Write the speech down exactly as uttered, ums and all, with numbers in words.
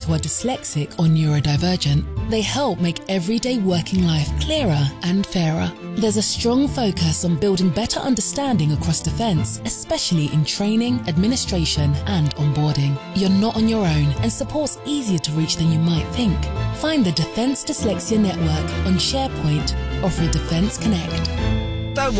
who are dyslexic or neurodivergent. They help make everyday working life clearer and fairer. There's a strong focus on building better understanding across defence, especially in training, administration and onboarding. You're not on your own, and support's easier to reach than you might think. Find the Defence Dyslexia Network on SharePoint or through Defence Connect. Don't